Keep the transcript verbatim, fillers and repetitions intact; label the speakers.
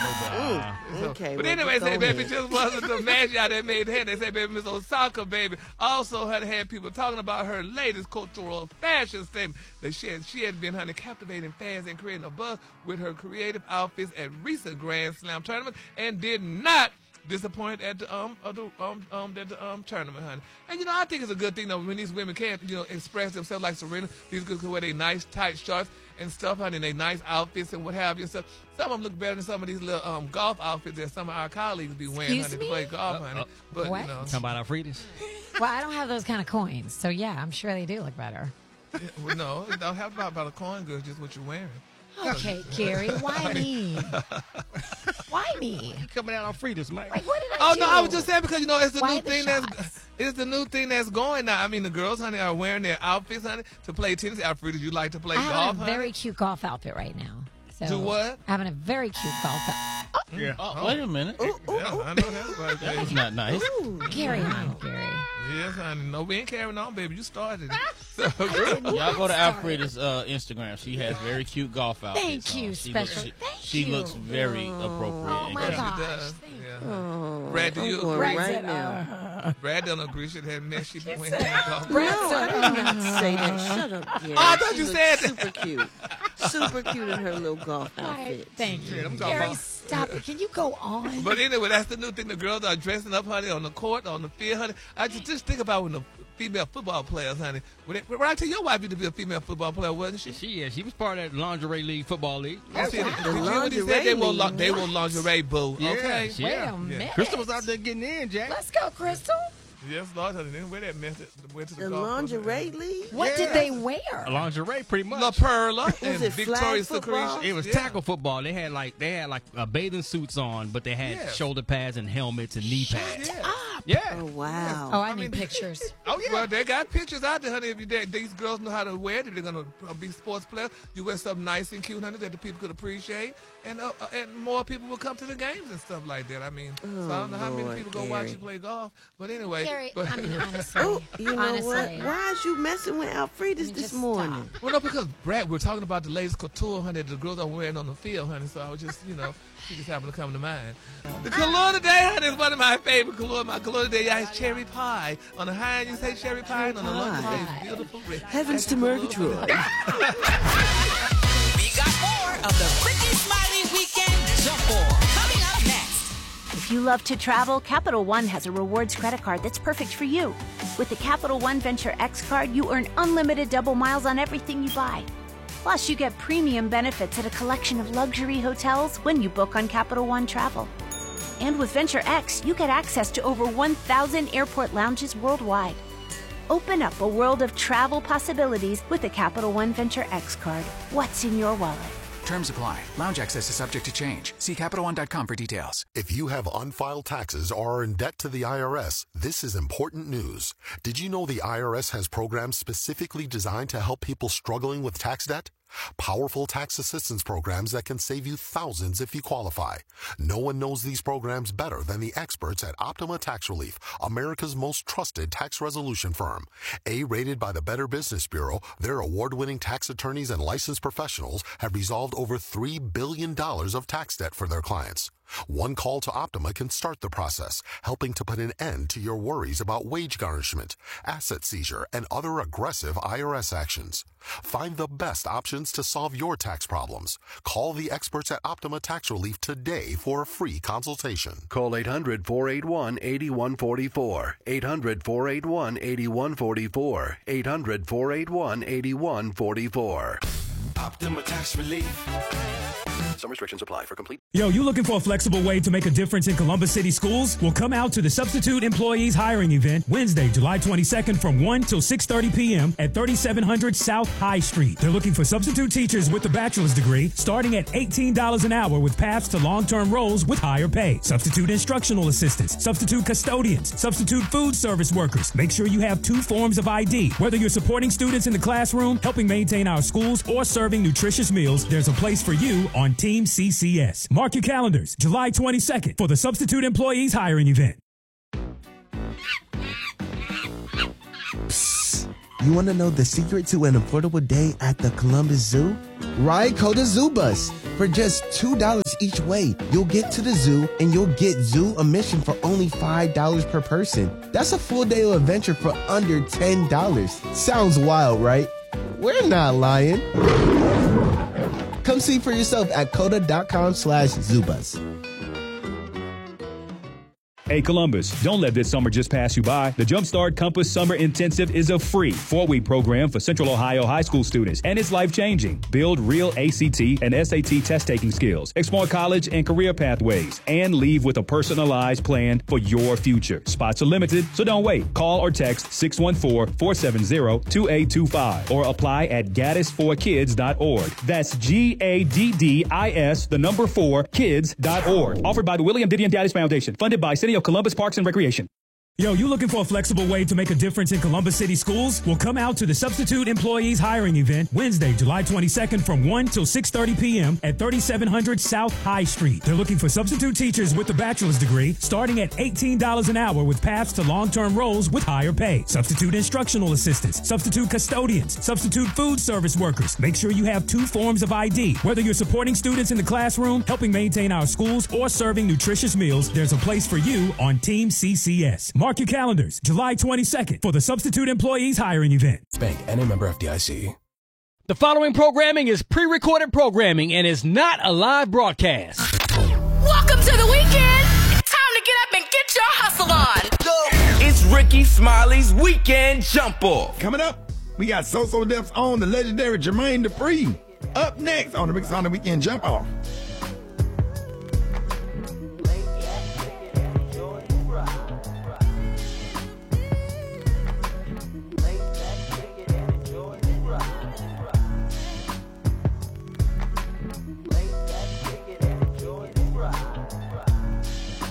Speaker 1: Mm,
Speaker 2: so,
Speaker 1: okay.
Speaker 2: But
Speaker 1: well,
Speaker 2: anyway,
Speaker 1: go
Speaker 2: say, baby,
Speaker 1: ahead.
Speaker 2: just wasn't the magic out that made her. They say, baby, Miss Osaka, baby, also had had people talking about her latest cultural fashion statement. That she had, she had been, honey, captivating fans and creating a buzz with her creative outfits at recent Grand Slam tournament and did not disappoint at the um, at the, um, um at the um tournament, honey. And you know, I think it's a good thing though when these women can't, you know, express themselves like Serena. These girls can wear their nice tight shorts and stuff, honey, and they nice outfits and what have you and stuff. Some of them look better than some of these little um golf outfits that some of our colleagues be wearing,
Speaker 3: Excuse
Speaker 2: honey,
Speaker 3: me?
Speaker 2: to play golf,
Speaker 4: Uh,
Speaker 2: honey.
Speaker 4: uh,
Speaker 2: but
Speaker 3: what?
Speaker 2: you know,
Speaker 4: Talking about Alfredas?
Speaker 3: Well, I don't have those kind of coins, so yeah, I'm sure they do look better.
Speaker 2: yeah, well, no, it don't have about about a coin, girl, just what you're wearing.
Speaker 3: Okay, Gary, why me? Why me?
Speaker 4: You coming out Alfredas, Mike?
Speaker 3: Like, what did I
Speaker 2: Oh
Speaker 3: do?
Speaker 2: no, I was just saying because you know it's the
Speaker 3: Why
Speaker 2: new
Speaker 3: the
Speaker 2: thing
Speaker 3: shots?
Speaker 2: that's it's the new thing that's going now. I mean, the girls, honey, are wearing their outfits, honey, to play tennis. Alfreda, you like to play
Speaker 3: I have
Speaker 2: golf,
Speaker 3: a
Speaker 2: honey?
Speaker 3: very cute golf outfit right now. So
Speaker 2: Do what?
Speaker 3: Having a very cute golf outfit.
Speaker 4: Yeah. Oh, wait a minute.
Speaker 2: Yeah, I know that's right,
Speaker 4: That's
Speaker 2: baby.
Speaker 4: not nice.
Speaker 3: Carry on, Gary.
Speaker 2: Yes, honey. No, we ain't carrying on, baby. You started it. So,
Speaker 4: Y'all go to Alfreda's uh, Instagram. She has very cute golf outfits.
Speaker 3: Thank you,
Speaker 4: on. She
Speaker 3: special.
Speaker 4: Looks, she,
Speaker 3: Thank
Speaker 4: she
Speaker 3: you.
Speaker 4: looks very appropriate.
Speaker 3: Oh,
Speaker 4: and
Speaker 3: my
Speaker 4: cute.
Speaker 3: God.
Speaker 2: she does.
Speaker 3: Thank
Speaker 2: Yeah.
Speaker 1: Oh,
Speaker 2: Brad, do
Speaker 1: I'm
Speaker 2: you-
Speaker 1: going
Speaker 3: Brad
Speaker 1: right
Speaker 3: said,
Speaker 1: now.
Speaker 3: uh,
Speaker 2: Brad don't agree. She had mess. She been wearing golf.
Speaker 1: No, I did not say that. Shut up, Gary.
Speaker 2: Oh, I thought
Speaker 1: She
Speaker 2: you
Speaker 1: looks
Speaker 2: said that.
Speaker 1: super cute. Super cute in her little golf
Speaker 3: Right.
Speaker 1: outfit.
Speaker 3: Thank you.
Speaker 2: Yeah, I'm talking
Speaker 3: Gary,
Speaker 2: about-
Speaker 3: stop it. Can you go on?
Speaker 2: But anyway, that's the new thing. The girls are dressing up, honey, on the court, on the field, honey. I just, just think about when the female football players, honey. When they, right to your wife used to be a female football player, wasn't she?
Speaker 4: She is. She was part of that lingerie league, football league.
Speaker 2: I see it.
Speaker 1: The
Speaker 2: Did you hear what he said?
Speaker 1: lingerie
Speaker 2: They wore,
Speaker 1: league.
Speaker 2: they wore lingerie, boo.
Speaker 4: Yeah,
Speaker 2: Okay.
Speaker 4: she-
Speaker 3: Wait
Speaker 4: Yeah.
Speaker 3: a minute.
Speaker 4: Crystal was out there getting in, Jack.
Speaker 3: Let's go, Crystal.
Speaker 2: Yes, Lord, honey. They didn't wear that mess. That went to the,
Speaker 1: The
Speaker 2: golf course.
Speaker 1: lingerie league?
Speaker 3: What did they wear?
Speaker 4: Lingerie, pretty much.
Speaker 2: La Perla and
Speaker 1: it flag
Speaker 2: Victoria's
Speaker 1: football?
Speaker 2: Secret.
Speaker 4: It was
Speaker 2: yeah.
Speaker 4: tackle football. They had like they had like uh, bathing suits on, but they had
Speaker 2: Yeah.
Speaker 4: shoulder pads and helmets and knee pads.
Speaker 2: Yeah.
Speaker 4: Yeah.
Speaker 1: Oh, wow.
Speaker 3: Oh, I,
Speaker 2: I
Speaker 3: need
Speaker 2: mean-
Speaker 3: pictures.
Speaker 4: Oh yeah.
Speaker 2: Well, they got pictures out there, honey. If you, they, these girls know how to wear it, if they're gonna uh, be sports players, you wear something nice and cute, honey, that the people could appreciate, and uh, uh, and more people will come to the games and stuff like that. I mean, so I don't know how many
Speaker 1: Lord,
Speaker 2: people go watch
Speaker 1: Gary.
Speaker 2: you play golf, but anyway.
Speaker 3: Gary,
Speaker 2: but,
Speaker 3: I mean, honestly.
Speaker 1: Oh, you know
Speaker 3: honestly.
Speaker 1: what? Why is you messing with Alfreda's
Speaker 3: You
Speaker 1: this
Speaker 3: just
Speaker 1: morning?
Speaker 3: stop.
Speaker 2: well, no, because Brad, we're talking about the latest couture, honey, that the girls are wearing on the field, honey. So I was just, you know, she just happened to come to mind. The color today, honey, is one of my favorite color. My color today is cherry pie. On the high end, you say cherry pie, and on the low, you say
Speaker 3: pie.
Speaker 2: beautiful red.
Speaker 1: Heavens
Speaker 2: That's
Speaker 1: to
Speaker 2: the color
Speaker 1: Murgatroyd.
Speaker 2: today.
Speaker 5: We got more of the Brittany Smiley Weekend Jump Ball coming up next.
Speaker 6: If you love to travel, Capital One has a rewards credit card that's perfect for you. With the Capital One Venture X card, you earn unlimited double miles on everything you buy. Plus, you get premium benefits at a collection of luxury hotels when you book on Capital One Travel. And with Venture X, you get access to over one thousand airport lounges worldwide. Open up a world of travel possibilities with the Capital One Venture X card. What's in your wallet?
Speaker 7: Terms apply. Lounge access is subject to change. See Capital One dot com for details.
Speaker 8: If you have unfiled taxes or are in debt to the I R S, this is important news. Did you know the I R S has programs specifically designed to help people struggling with tax debt? Powerful tax assistance programs that can save you thousands if you qualify. No one knows these programs better than the experts at Optima Tax Relief, America's most trusted tax resolution firm. A-rated by the Better Business Bureau, their award-winning tax attorneys and licensed professionals have resolved over three billion dollars of tax debt for their clients. One call to Optima can start the process, helping to put an end to your worries about wage garnishment, asset seizure, and other aggressive I R S actions. Find the best options to solve your tax problems. Call the experts at Optima Tax Relief today for a free consultation.
Speaker 9: Call eight hundred, four eight one, eight one four four. eight hundred, four eight one, eight one four four. eight hundred, four eight one, eight one four four.
Speaker 7: Optima Tax Relief. Some restrictions apply. For complete.
Speaker 10: Yo, you looking for a flexible way to make a difference in Columbus City schools? Well, come out to the Substitute Employees Hiring Event Wednesday, July twenty-second from one till six thirty p.m. at thirty-seven hundred South High Street. They're looking for substitute teachers with a bachelor's degree starting at eighteen dollars an hour with paths to long-term roles with higher pay. Substitute instructional assistants, substitute custodians, substitute food service workers. Make sure you have two forms of I D. Whether you're supporting students in the classroom, helping maintain our schools, or serving nutritious meals, there's a place for you on Team C C S. Mark your calendars, July twenty-second for the Substitute Employees Hiring Event.
Speaker 11: Psst. You want to know the secret to an affordable day at the Columbus Zoo? Ride Coda Zoo Bus. For just two dollars each way, you'll get to the zoo and you'll get zoo admission for only five dollars per person. That's a full day of adventure for under ten dollars. Sounds wild, right? We're not lying. Come see for yourself at coda.com slash zoobus.
Speaker 10: Hey Columbus, don't let this summer just pass you by. The Jumpstart Compass Summer Intensive is a free four-week program for Central Ohio high school students, and it's life-changing. Build real A C T and S A T test-taking skills, explore college and career pathways, and leave with a personalized plan for your future. Spots are limited, so don't wait. Call or text six one four, four seven zero, two eight two five or apply at gaddis for kids dot org. That's G A D D I S, the number four, kids dot org. Offered by the William Didion Gaddis Foundation, funded by City of Columbus Parks and Recreation. Yo, you looking for a flexible way to make a difference in Columbus City schools? Well, come out to the Substitute Employees Hiring Event Wednesday, July twenty-second from one till six thirty p.m. at thirty-seven hundred South High Street. They're looking for substitute teachers with a bachelor's degree starting at eighteen dollars an hour with paths to long-term roles with higher pay. Substitute instructional assistants, substitute custodians, substitute food service workers. Make sure you have two forms of I D. Whether you're supporting students in the classroom, helping maintain our schools, or serving nutritious meals, there's a place for you on Team C C S. Mark your calendars, July twenty-second for the Substitute Employees Hiring Event.
Speaker 12: Bank and a member F D I C.
Speaker 13: The following programming is pre-recorded programming and is not a live broadcast.
Speaker 5: Welcome to the weekend. It's time to get up and get your hustle on.
Speaker 14: It's Ricky Smiley's Weekend Jump Off.
Speaker 15: Coming up, we got So So Def's on the legendary Jermaine Dupri. Up next on the Mix on the Weekend Jump Off.